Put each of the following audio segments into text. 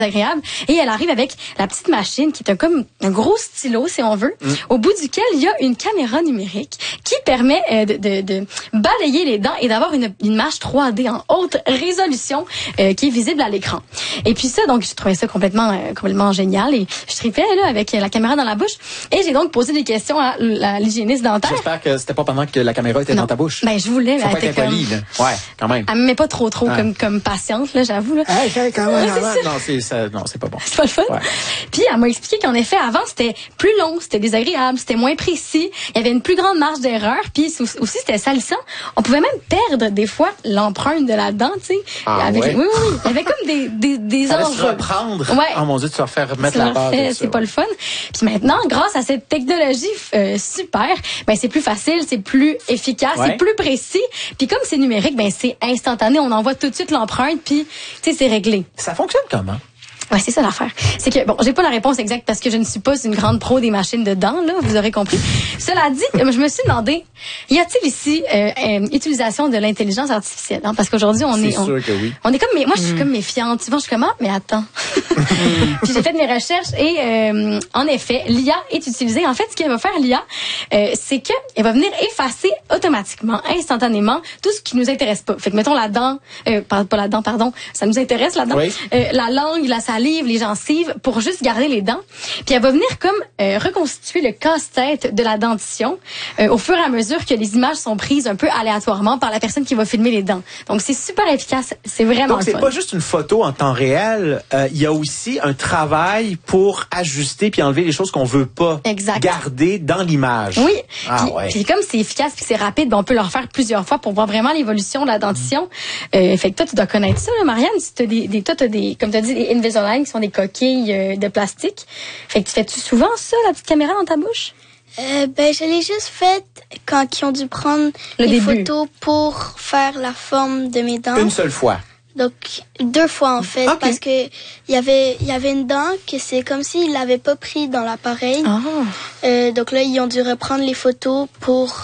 agréable. Et elle arrive avec la petite machine qui est comme un gros stylo, si on veut, au bout duquel il y a une caméra numérique qui permet de balayer les dents et d'avoir une image 3D en haute résolution qui est visible à l'écran. Et puis ça, donc, je trouvais ça complètement génial et je tripais là avec la caméra dans la bouche. Et j'ai donc posé des questions à l'hygiéniste dentaire. J'espère que c'était pas pendant que la caméra était dans ta bouche. Ben, je voulais, mais elle était comme... Ouais, quand même. Elle me met pas trop comme patiente, là, j'avoue, là. Non, c'est pas bon. C'est pas le fun. Ouais. Puis elle m'a expliqué qu'en effet, avant, c'était plus long, c'était désagréable, c'était moins précis, il y avait une plus grande marge d'erreur, puis aussi c'était salissant. On pouvait même perdre des fois l'empreinte de la dent, tu sais. Ouais. Oui. Il y avait comme des enjeux. Se reprendre. Ouais. Oh mon Dieu, tu vas faire remettre la barre. C'est pas le fun. Puis maintenant, grâce à cette technologie super, ben c'est plus facile, c'est plus efficace, c'est plus précis. Puis comme c'est numérique, ben c'est instantané, on envoie tout de suite l'empreinte, puis tu sais, c'est réglé. Ça fonctionne comment? Ouais, c'est ça l'affaire. C'est que, bon, j'ai pas la réponse exacte parce que je ne suis pas une grande pro des machines de dents, là, vous aurez compris. Cela dit, je me suis demandé, y a-t-il ici utilisation de l'intelligence artificielle? Hein? Parce qu'aujourd'hui, C'est sûr que oui. On est comme, moi, je suis comme méfiante. Souvent, je suis comme, mais attends. Puis j'ai fait mes recherches et, en effet, l'IA est utilisée. En fait, ce qu'elle va faire, l'IA, c'est qu'elle va venir effacer automatiquement, instantanément, tout ce qui nous intéresse pas. Fait que, mettons, la dent, pas la dent, pardon, ça nous intéresse, la dent. Oui. La langue, la salive, les gencives, pour juste garder les dents. Puis elle va venir comme reconstituer le casse-tête de la dentition au fur et à mesure que les images sont prises un peu aléatoirement par la personne qui va filmer les dents. Donc c'est super efficace, c'est vraiment Donc c'est pas juste une photo en temps réel, il y a aussi un travail pour ajuster puis enlever les choses qu'on veut pas garder dans l'image. Oui. Puis comme c'est efficace puis c'est rapide, ben on peut le refaire plusieurs fois pour voir vraiment l'évolution de la dentition. Fait que toi tu dois connaître ça, là, Marianne, si t'as des comme tu as dit, des Invisalign qui sont des coquilles de plastique. Fait que fais-tu souvent ça, la petite caméra dans ta bouche? Je l'ai juste faite quand ils ont dû prendre les photos pour faire la forme de mes dents. Une seule fois? Donc, 2 fois en fait, parce que il y avait une dent que c'est comme s'ils l'avaient pas pris dans l'appareil. Donc là, ils ont dû reprendre les photos pour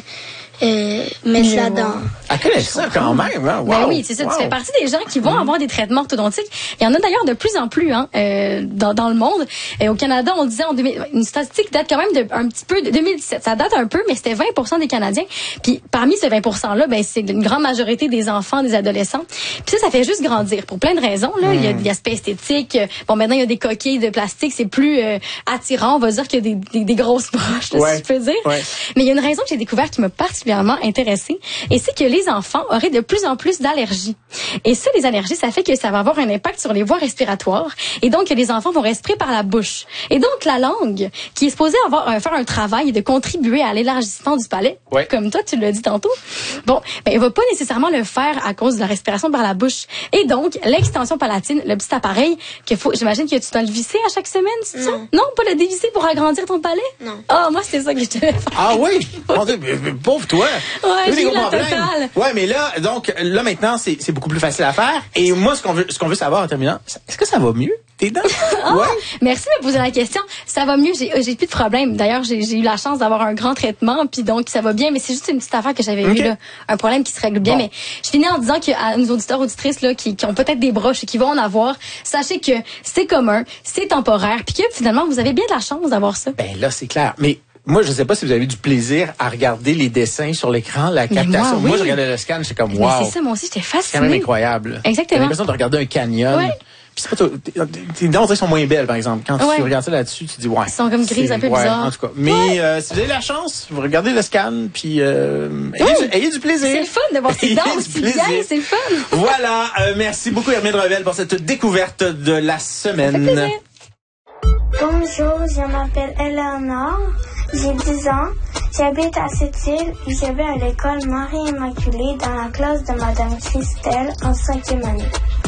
mettre la dent. Elle connaît ça quand même, hein? Wow. Ben oui, c'est ça. Tu fais partie des gens qui vont avoir des traitements orthodontiques. Il y en a d'ailleurs de plus en plus dans le monde. Au Canada, on disait une statistique date quand même de un petit peu de 2017. Ça date un peu, mais c'était 20% des Canadiens. Puis parmi ces 20% là, ben c'est une grande majorité des enfants, des adolescents. Puis ça fait juste grandir pour plein de raisons là. Il y a l'aspect esthétique. Bon, maintenant il y a des coquilles de plastique, c'est plus attirant. On va dire qu'il y a des grosses broches, si je peux dire. Ouais. Mais il y a une raison que j'ai découverte qui m'a particulièrement intéressée, et c'est que les enfants auraient de plus en plus d'allergies. Et ça, les allergies, ça fait que ça va avoir un impact sur les voies respiratoires, et donc que les enfants vont respirer par la bouche. Et donc la langue, qui est supposée faire un travail et de contribuer à l'élargissement du palais, comme toi tu l'as dit tantôt, elle va pas nécessairement le faire à cause de la respiration par la bouche. Et donc l'extension palatine, le petit appareil j'imagine que tu dois le visser à chaque semaine, c'est ça? Non, pas le dévisser pour agrandir ton palais? Non. Moi c'était ça que je devais faire. Ah oui? Mon Dieu, pauvre toi! Ouais, j'ai la totale. Ouais, mais là, maintenant, c'est beaucoup plus facile à faire. Et moi, ce qu'on veut savoir en terminant, est-ce que ça va mieux, tes dents? Merci de me poser la question. Ça va mieux, j'ai plus de problème. D'ailleurs, j'ai eu la chance d'avoir un grand traitement, puis donc ça va bien, mais c'est juste une petite affaire que j'avais eu là, un problème qui se règle bien. Mais je finis en disant qu'à nos auditeurs, auditrices là, qui ont peut-être des broches et qui vont en avoir, sachez que c'est commun, c'est temporaire, puis que finalement, vous avez bien de la chance d'avoir ça. Ben là, c'est clair. Mais moi, je ne sais pas si vous avez eu du plaisir à regarder les dessins sur l'écran, la captation. Moi, je regardais le scan, j'étais comme wow. C'est ça, moi aussi, j'étais fascinée. C'est quand même incroyable. Exactement. J'ai l'impression de regarder un canyon. Ouais. Puis c'est pas tes dents, on dirait, sont moins belles, par exemple. Quand tu regardes ça là-dessus, tu dis ouais. Ils sont comme grises, un peu bizarres. En tout cas. Mais si vous avez la chance, vous regardez le scan, puis ayez du plaisir. C'est le fun de voir ces dents aussi bien, c'est le fun. Voilà. Merci beaucoup, Hermine Revel, pour cette découverte de la semaine. Ça fait plaisir. Bonjour, je m'appelle Eleonore, j'ai 10 ans, j'habite à Sept-Îles et je vais à l'école Marie-Immaculée dans la classe de Madame Christelle en 5e année.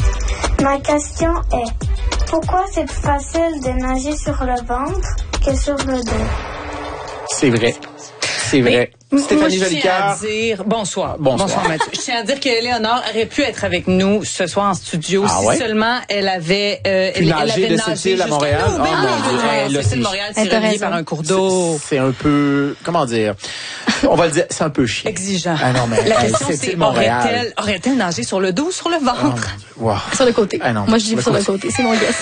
Ma question est, pourquoi c'est plus facile de nager sur le ventre que sur le dos? C'est vrai. C'est vrai. Stéphanie Jolicoeur. Bonsoir, Mathieu. Je tiens à dire qu'Éléonore aurait pu être avec nous ce soir en studio si seulement elle avait elle avait nagé de Sept-Îles à Montréal. Sept-Îles Montréal, c'est relié par un cours d'eau. C'est un peu, comment dire, on va le dire, c'est un peu chiant. Exigeant. Ah non, mais la question c'est, aurait-elle nagé sur le dos ou sur le ventre? Sur le côté. Moi je dis sur le côté, c'est mon guess.